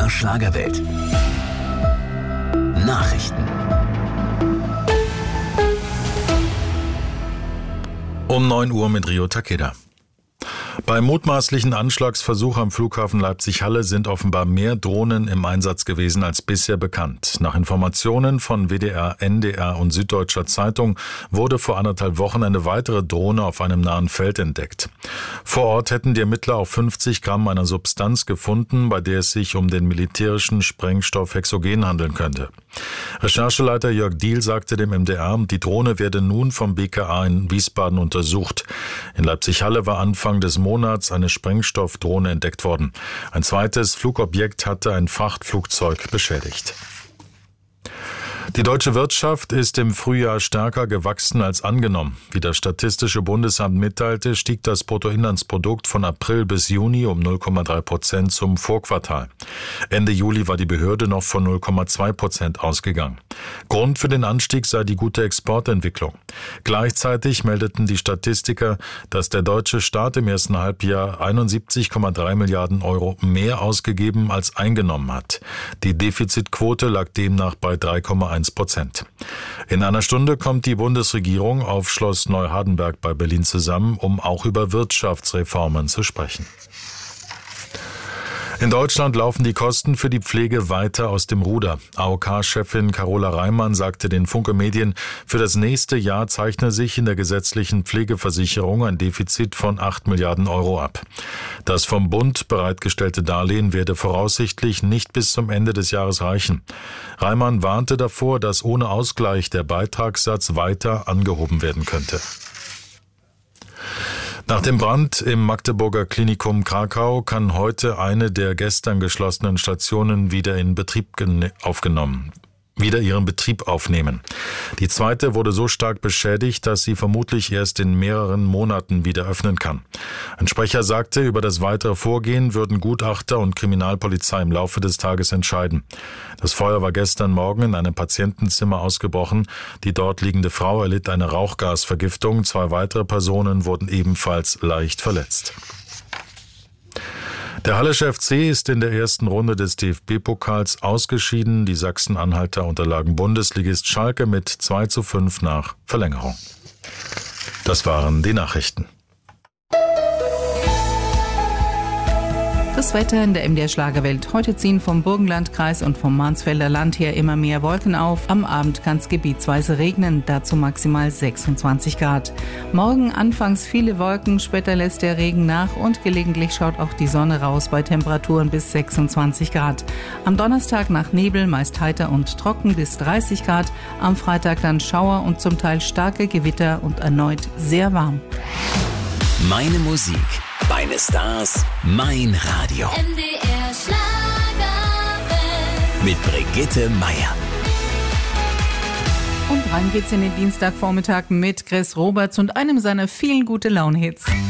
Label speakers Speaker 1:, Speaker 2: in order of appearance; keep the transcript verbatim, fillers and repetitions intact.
Speaker 1: der Schlagerwelt. Nachrichten.
Speaker 2: Um neun Uhr mit Rio Takeda. Beim mutmaßlichen Anschlagsversuch am Flughafen Leipzig-Halle sind offenbar mehr Drohnen im Einsatz gewesen als bisher bekannt. Nach Informationen von W D R, N D R und Süddeutscher Zeitung wurde vor anderthalb Wochen eine weitere Drohne auf einem nahen Feld entdeckt. Vor Ort hätten die Ermittler auch fünfzig Gramm einer Substanz gefunden, bei der es sich um den militärischen Sprengstoff Hexogen handeln könnte. Rechercheleiter Jörg Diehl sagte dem M D R, die Drohne werde nun vom B K A in Wiesbaden untersucht. In Leipzig-Halle war Anfang des Monats eine Sprengstoffdrohne entdeckt worden. Ein zweites Flugobjekt hatte ein Frachtflugzeug beschädigt. Die deutsche Wirtschaft ist im Frühjahr stärker gewachsen als angenommen. Wie das Statistische Bundesamt mitteilte, stieg das Bruttoinlandsprodukt von April bis Juni um null Komma drei Prozent zum Vorquartal. Ende Juli war die Behörde noch von null Komma zwei Prozent ausgegangen. Grund für den Anstieg sei die gute Exportentwicklung. Gleichzeitig meldeten die Statistiker, dass der deutsche Staat im ersten Halbjahr einundsiebzig Komma drei Milliarden Euro mehr ausgegeben als eingenommen hat. Die Defizitquote lag demnach bei drei Komma eins Prozent. In einer Stunde kommt die Bundesregierung auf Schloss Neuhardenberg bei Berlin zusammen, um auch über Wirtschaftsreformen zu sprechen. In Deutschland laufen die Kosten für die Pflege weiter aus dem Ruder. A O K-Chefin Carola Reimann sagte den Funke Medien, für das nächste Jahr zeichne sich in der gesetzlichen Pflegeversicherung ein Defizit von acht Milliarden Euro ab. Das vom Bund bereitgestellte Darlehen werde voraussichtlich nicht bis zum Ende des Jahres reichen. Reimann warnte davor, dass ohne Ausgleich der Beitragssatz weiter angehoben werden könnte. Nach dem Brand im Magdeburger Klinikum Krakau kann heute eine der gestern geschlossenen Stationen wieder in Betrieb aufgenommen. wieder ihren Betrieb aufnehmen. Die zweite wurde so stark beschädigt, dass sie vermutlich erst in mehreren Monaten wieder öffnen kann. Ein Sprecher sagte, über das weitere Vorgehen würden Gutachter und Kriminalpolizei im Laufe des Tages entscheiden. Das Feuer war gestern Morgen in einem Patientenzimmer ausgebrochen. Die dort liegende Frau erlitt eine Rauchgasvergiftung. Zwei weitere Personen wurden ebenfalls leicht verletzt. Der Hallische F C ist in der ersten Runde des D F B-Pokals ausgeschieden. Die Sachsen-Anhalter unterlagen Bundesligist Schalke mit zwei zu fünf nach Verlängerung. Das waren die Nachrichten.
Speaker 3: Das Wetter in der M D R Schlagerwelt. Heute ziehen vom Burgenlandkreis und vom Mansfelder Land her immer mehr Wolken auf. Am Abend kann es gebietsweise regnen, dazu maximal sechsundzwanzig Grad. Morgen anfangs viele Wolken, später lässt der Regen nach und gelegentlich schaut auch die Sonne raus bei Temperaturen bis sechsundzwanzig Grad. Am Donnerstag nach Nebel, meist heiter und trocken bis dreißig Grad. Am Freitag dann Schauer und zum Teil starke Gewitter und erneut sehr warm.
Speaker 1: Meine Musik. Meine Stars, mein Radio.
Speaker 4: M D R Schlagerwelt.
Speaker 1: Mit Brigitte Meier.
Speaker 3: Und rein geht's in den Dienstagvormittag mit Chris Roberts und einem seiner vielen gute Laune-Hits.